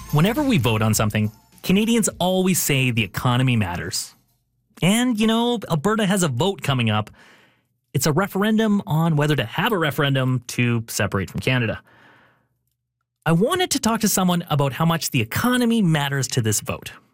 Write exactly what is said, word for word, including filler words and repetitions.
Whenever we vote on something, Canadians always say the economy matters. And, you know, Alberta has a vote coming up. It's a referendum on whether to have a referendum to separate from Canada. I wanted to talk to someone about how much the economy matters to this vote.